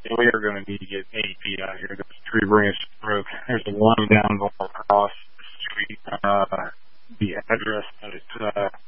Yeah, we are going to need to get AP out here. This tree branch broke. There's a line down across the street. The address that it's